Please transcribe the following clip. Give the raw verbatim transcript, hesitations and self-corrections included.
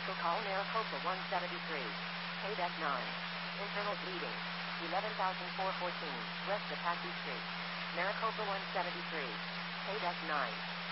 Echo call Maricopa one seventy-three. Quebec nine. Internal bleeding. eleven thousand four hundred fourteen, west Apache Street. Maricopa one seventy-three. Quebec nine.